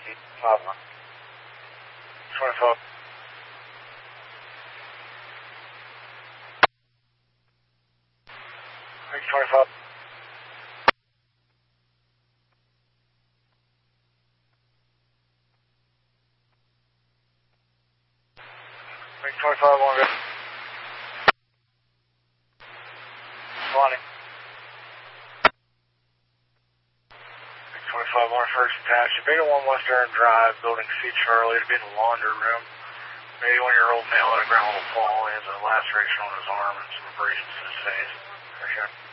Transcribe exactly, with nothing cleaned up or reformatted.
five one. twenty-five. twenty-five. twenty-five, one good. twenty. twenty-five, one first attach. Beta one Western Drive, building C Charlie to be in the laundry room. eighty-one-year-old male had a ground level fall. He has a laceration on his arm and some abrasions to his face. Appreciate it.